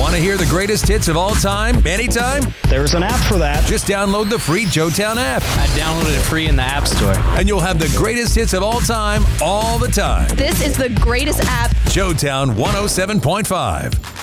Want to hear the greatest hits of all time, anytime? There's an app for that. Just download the free Joetown app. I downloaded it free in the App Store. And you'll have the greatest hits of all time, all the time. This is the greatest app. Joetown 107.5.